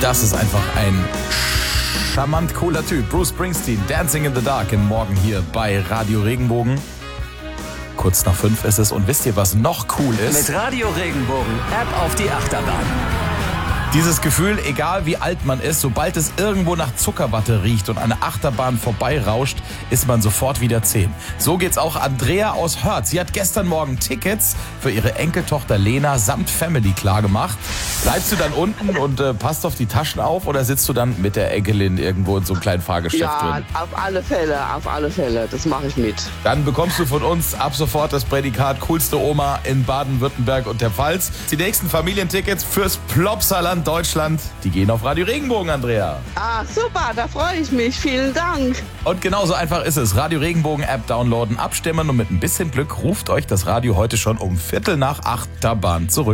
Das ist einfach ein charmant cooler Typ. Bruce Springsteen, Dancing in the Dark im Morgen hier bei Radio Regenbogen. Kurz nach 5 ist es. Und wisst ihr, was noch cool ist? Mit Radio Regenbogen, App auf die Achterbahn. Dieses Gefühl, egal wie alt man ist, sobald es irgendwo nach Zuckerwatte riecht und eine Achterbahn vorbeirauscht, ist man sofort wieder 10. So geht's auch Andrea aus Hörth. Sie hat gestern Morgen Tickets für ihre Enkeltochter Lena samt Family klargemacht. Bleibst du dann unten und passt auf die Taschen auf oder sitzt du dann mit der Enkelin irgendwo in so einem kleinen Fahrgeschäft drin? Ja, auf alle Fälle, das mache ich mit. Dann bekommst du von uns ab sofort das Prädikat coolste Oma in Baden-Württemberg und der Pfalz. Die nächsten Familientickets fürs Plopsaland Deutschland, die gehen auf Radio Regenbogen, Andrea. Ah, super, da freue ich mich. Vielen Dank. Und genauso einfach ist es. Radio Regenbogen App downloaden, abstimmen und mit ein bisschen Glück ruft euch das Radio heute schon um 7:45 Bahn zurück.